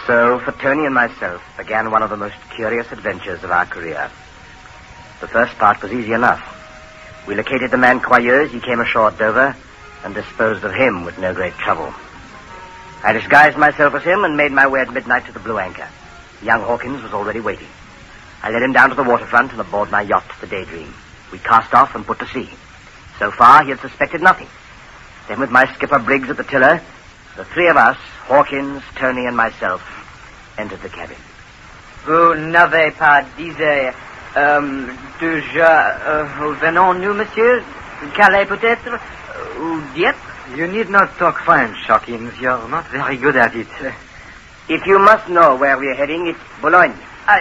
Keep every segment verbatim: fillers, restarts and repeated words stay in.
So, for Tony and myself began one of the most curious adventures of our career. The first part was easy enough. We located the man Croyeuse. He came ashore at Dover and disposed of him with no great trouble. I disguised myself as him and made my way at midnight to the Blue Anchor. Young Hawkins was already waiting. I led him down to the waterfront and aboard my yacht, the Daydream. We cast off and put to sea. So far, he had suspected nothing. Then with my skipper Briggs at the tiller, the three of us, Hawkins, Tony, and myself, entered the cabin. Vous n'avez pas disé, euh, déjà, euh, venons-nous, monsieur? Calais, peut-être? Ou Dieppe? You need not talk French, Hawkins. You're not very good at it. If you must know where we're heading, it's Boulogne. I...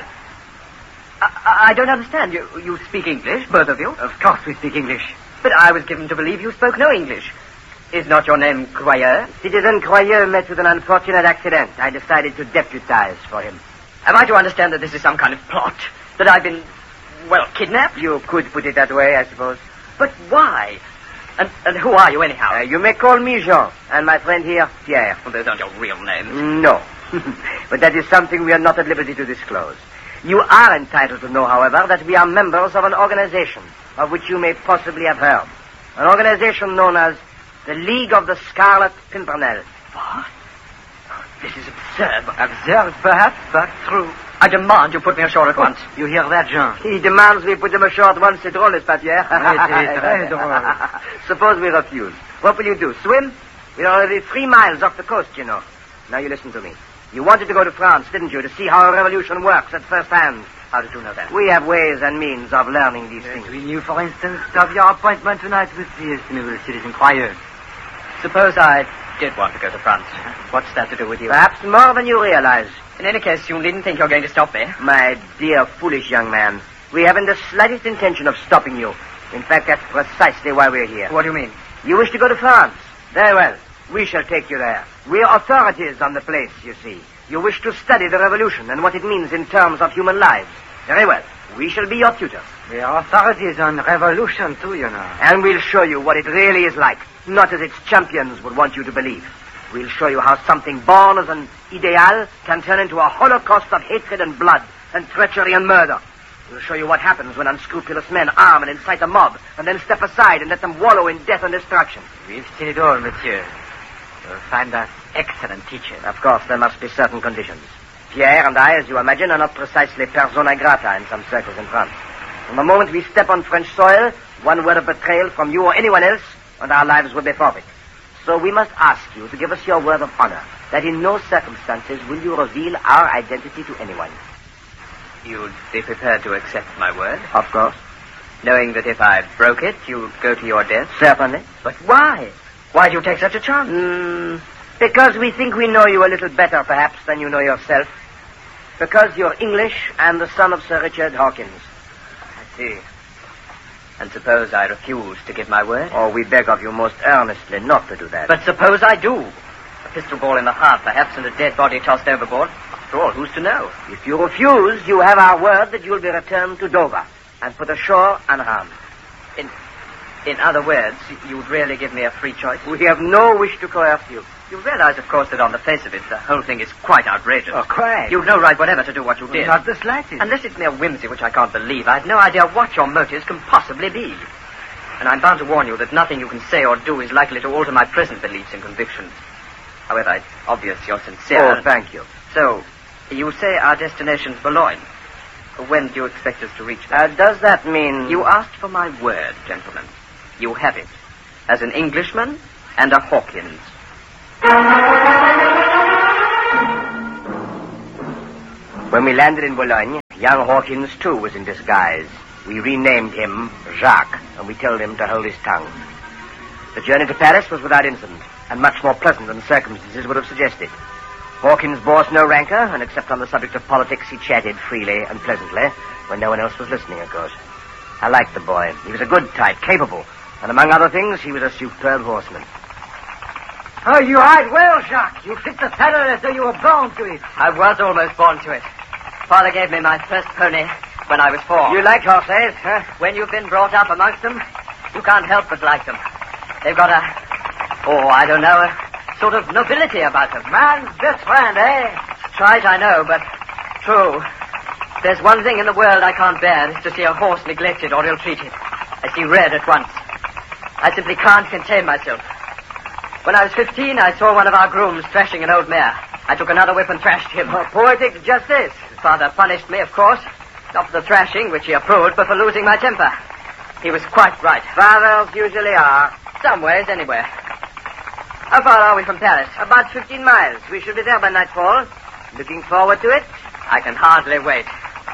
I, I don't understand. You, you speak English, both of you? Of course we speak English. But I was given to believe you spoke no English. Is not your name Croyeuse? Citizen Croyeuse met with an unfortunate accident. I decided to deputize for him. Am I to understand that this is some kind of plot? That I've been, well, kidnapped? You could put it that way, I suppose. But why? And, and who are you, anyhow? Uh, you may call me Jean, and my friend here, Pierre. Well, those aren't your real names. No. But that is something we are not at liberty to disclose. You are entitled to know, however, that we are members of an organization of which you may possibly have heard. An organization known as the League of the Scarlet Pimpernel. What? This is absurd. Absurd, perhaps, but true. I demand you put me ashore at once. You hear that, Jean? He demands we put him ashore at once. C'est drôle, n'est-ce pas, Pierre? C'est très drôle. Suppose we refuse. What will you do, swim? We're already three miles off the coast, you know. Now you listen to me. You wanted to go to France, didn't you, to see how a revolution works at first hand? How did you know that? We have ways and means of learning these yes, things. We knew, for instance, of your appointment tonight with the estimable citizen Croyeuse. Suppose I did want to go to France. What's that to do with you? Perhaps more than you realize. In any case, you needn't think you're going to stop me. My dear, foolish young man, we haven't the slightest intention of stopping you. In fact, that's precisely why we're here. What do you mean? You wish to go to France? Very well. We shall take you there. We're authorities on the place, you see. You wish to study the revolution and what it means in terms of human lives. Very well. We shall be your tutor. We are authorities on revolution, too, you know. And we'll show you what it really is like, not as its champions would want you to believe. We'll show you how something born as an ideal can turn into a holocaust of hatred and blood and treachery and murder. We'll show you what happens when unscrupulous men arm and incite a mob and then step aside and let them wallow in death and destruction. We've seen it all, monsieur. You'll find us excellent teachers. Of course, there must be certain conditions. Pierre and I, as you imagine, are not precisely persona grata in some circles in France. From the moment we step on French soil, one word of betrayal from you or anyone else, and our lives will be forfeit. So we must ask you to give us your word of honor that in no circumstances will you reveal our identity to anyone. You'd be prepared to accept my word? Of course. Knowing that if I broke it, you'd go to your death? Certainly. But why? Why do you take such a chance? Mm, because we think we know you a little better, perhaps, than you know yourself. Because you're English and the son of Sir Richard Hawkins. I see. And suppose I refuse to give my word? Oh, we beg of you most earnestly not to do that. But suppose I do. A pistol ball in the heart, perhaps, and a dead body tossed overboard. After all, who's to know? If you refuse, you have our word that you'll be returned to Dover and put ashore unharmed. In, in other words, you'd really give me a free choice? We have no wish to coerce you. You realize, of course, that on the face of it, the whole thing is quite outrageous. Oh, quite. You've no right whatever to do what you did. Not the slightest. Unless it's mere whimsy, which I can't believe, I've no idea what your motives can possibly be. And I'm bound to warn you that nothing you can say or do is likely to alter my present beliefs and convictions. However, it's obvious you're sincere. Oh, thank you. So, you say our destination's Boulogne. When do you expect us to reach there? Uh, does that mean... You asked for my word, gentlemen. You have it. As an Englishman and a Hawkins. When we landed in Boulogne, young Hawkins, too, was in disguise. We renamed him Jacques, and we told him to hold his tongue. The journey to Paris was without incident, and much more pleasant than circumstances would have suggested. Hawkins bore us no rancor, and except on the subject of politics, he chatted freely and pleasantly, when no one else was listening, of course. I liked the boy. He was a good type, capable, and among other things, he was a superb horseman. Oh, you ride well, Jacques. You fit the saddle as though you were born to it. I was almost born to it. Father gave me my first pony when I was four. You like horses, huh? When you've been brought up amongst them, you can't help but like them. They've got a, oh, I don't know, a sort of nobility about them. Man's best friend, eh? Trite, I know, but true. There's one thing in the world I can't bear, is to see a horse neglected or ill-treated. I see red at once. I simply can't contain myself. When I was fifteen, I saw one of our grooms thrashing an old mare. I took another whip and thrashed him. Oh, poetic justice. Father punished me, of course. Not for the thrashing, which he approved, but for losing my temper. He was quite right. Fathers usually are. Some ways, anywhere. How far are we from Paris? About fifteen miles. We should be there by nightfall. Looking forward to it? I can hardly wait.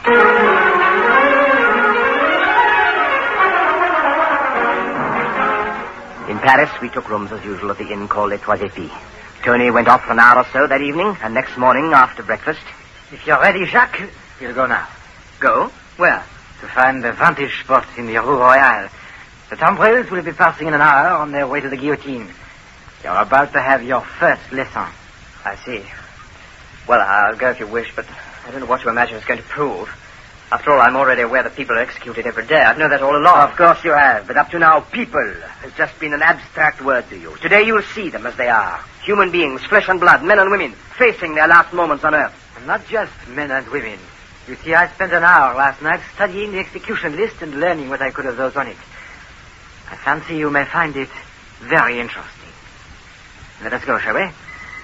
In Paris, we took rooms as usual at the inn called Les Trois Épis. Tony went off for an hour or so that evening, and next morning, after breakfast... If you're ready, Jacques, we'll go now. Go? Where? To find the vantage spot in the Rue Royale. The Tombrels will be passing in an hour on their way to the guillotine. You're about to have your first lesson. I see. Well, I'll go if you wish, but I don't know what you imagine it's going to prove. After all, I'm already aware that people are executed every day. I've known that all along. Of course you have, but up to now, people has just been an abstract word to you. Today you'll see them as they are. Human beings, flesh and blood, men and women, facing their last moments on earth. And not just men and women. You see, I spent an hour last night studying the execution list and learning what I could of those on it. I fancy you may find it very interesting. Let us go, shall we?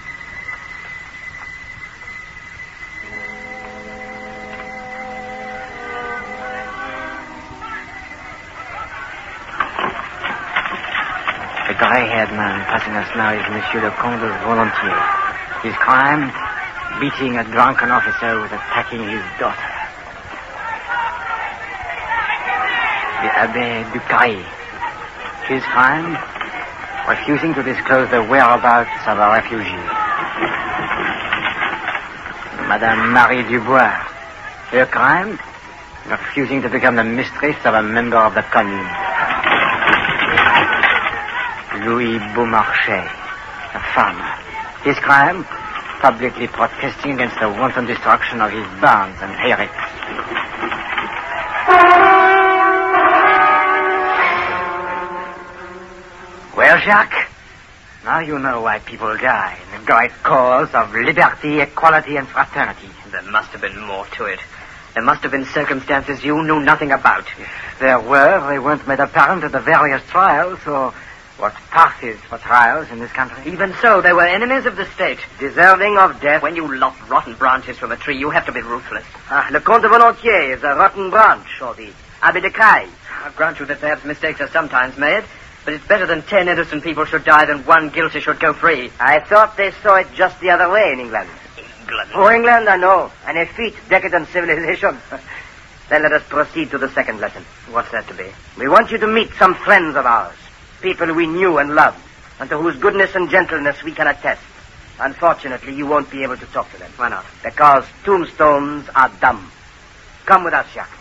The grey-haired man passing us now is Monsieur le Comte de Volontiers. His crime, beating a drunken officer who was attacking his daughter. The Abbé Ducaille. His crime, refusing to disclose the whereabouts of a refugee. Madame Marie Dubois. Her crime, refusing to become the mistress of a member of the commune. Louis Beaumarchais, a farmer. His crime, publicly protesting against the wanton destruction of his barns and hayricks. Well, Jacques, now you know why people die in the great cause of liberty, equality, and fraternity. There must have been more to it. There must have been circumstances you knew nothing about. If there were, they weren't made apparent at the various trials, or what passes for trials in this country. Even so, they were enemies of the state. Deserving of death. When you lop rotten branches from a tree, you have to be ruthless. Ah, Le Comte de Volontiers is a rotten branch, or the Abbé de Caille. I'll grant you that perhaps mistakes are sometimes made, but it's better than ten innocent people should die than one guilty should go free. I thought they saw it just the other way in England. England? Oh, England, I know. An effete, decadent civilization. Then let us proceed to the second lesson. What's that to be? We want you to meet some friends of ours. People we knew and loved, and to whose goodness and gentleness we can attest. Unfortunately, you won't be able to talk to them. Why not? Because tombstones are dumb. Come with us, Jacques.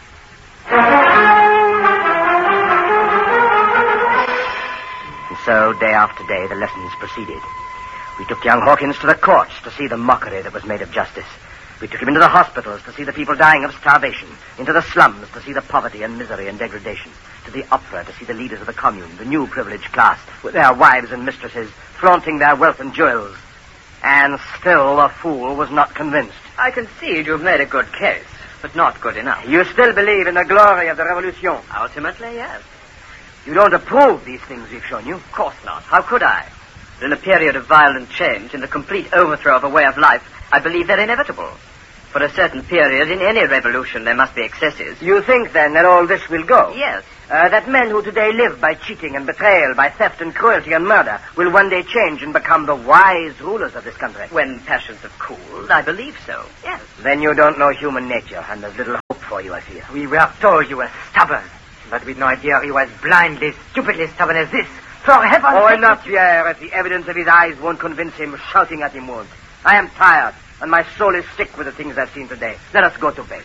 And so, day after day, the lessons proceeded. We took young Hawkins to the courts to see the mockery that was made of justice. We took him into the hospitals to see the people dying of starvation, into the slums to see the poverty and misery and degradation, to the opera to see the leaders of the commune, the new privileged class, with their wives and mistresses, flaunting their wealth and jewels. And still the fool was not convinced. I concede you've made a good case, but not good enough. You still believe in the glory of the Revolution? Ultimately, yes. You don't approve these things we've shown you? Of course not. How could I? But in a period of violent change, in the complete overthrow of a way of life, I believe they're inevitable. For a certain period, in any revolution, there must be excesses. You think, then, that all this will go? Yes. Uh, that men who today live by cheating and betrayal, by theft and cruelty and murder, will one day change and become the wise rulers of this country? When passions have cooled, I believe so, yes. Then you don't know human nature, and there's little hope for you, I fear. We were told you were stubborn, but we'd no idea he was blindly, stupidly stubborn as this. For heaven's Oh, sake... enough, Pierre. If the evidence of his eyes won't convince him, shouting at him won't. I am tired, and my soul is sick with the things I've seen today. Let us go to bed.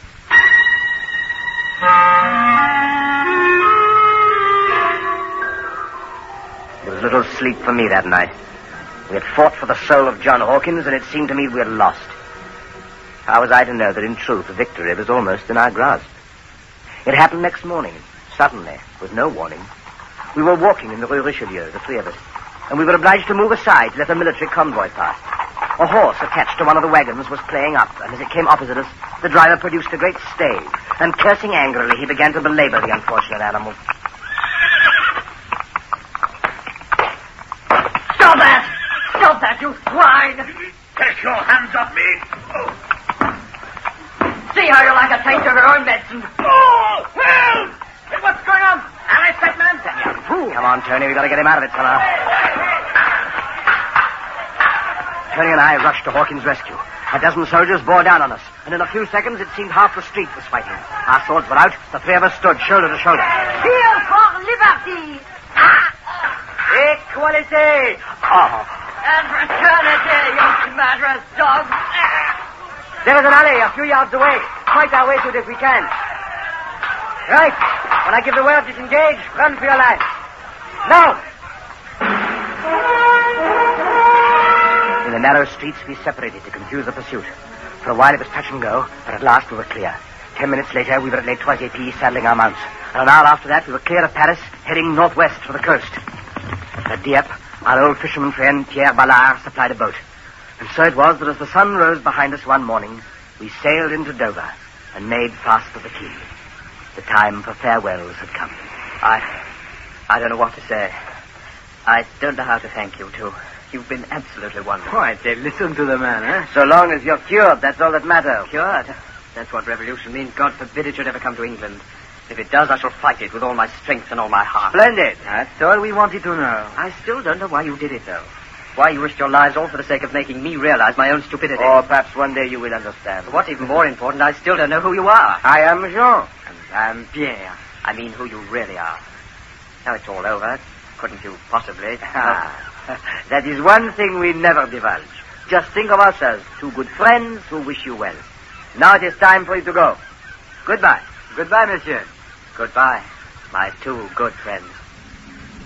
There was little sleep for me that night. We had fought for the soul of John Hawkins, and it seemed to me we had lost. How was I to know that, in truth, victory was almost in our grasp? It happened next morning, suddenly, with no warning. We were walking in the Rue Richelieu, the three of us, and we were obliged to move aside to let a military convoy pass. A horse attached to one of the wagons was playing up, and as it came opposite us, the driver produced a great stave, and cursing angrily, he began to belabor the unfortunate animal. Stop that! Stop that, you swine! Take your hands off me! Oh. See how you like a taste of your own medicine. Oh! Help! Hey, what's going on? Arrest that man! Come on, Tony, we've got to get him out of it somehow. Tony and I rushed to Hawkins' rescue. A dozen soldiers bore down on us, and in a few seconds it seemed half the street was fighting. Our swords were out, the three of us stood shoulder to shoulder. Here for liberty! Equality! Oh. And fraternity, you murderous dogs! There is an alley a few yards away. Fight our way to it if we can. Right. When I give the word, disengage. Run for your life. Now! In the narrow streets, we separated to confuse the pursuit. For a while it was touch and go, but at last we were clear. Ten minutes later, we were at Les Trois Épis, saddling our mounts. And an hour after that, we were clear of Paris, heading northwest for the coast. At Dieppe, our old fisherman friend, Pierre Ballard, supplied a boat. And so it was that as the sun rose behind us one morning, we sailed into Dover and made fast for the quay. The time for farewells had come. I... I don't know what to say. I don't know how to thank you, too. You've been absolutely wonderful. I say, listen to the man, eh? So long as you're cured, that's all that matters. Cured? That's what revolution means. God forbid it should ever come to England. If it does, I shall fight it with all my strength and all my heart. Splendid. That's all we wanted to know. I still don't know why you did it, though. Why you risked your lives all for the sake of making me realize my own stupidity. Or perhaps one day you will understand. What's even more important, I still don't know who you are. I am Jean. And I'm Pierre. I mean who you really are. Now it's all over. Couldn't you possibly? Ah, that is one thing we never divulge. Just think of us as two good friends who wish you well. Now it is time for you to go. Goodbye. Goodbye, monsieur. Goodbye, my two good friends.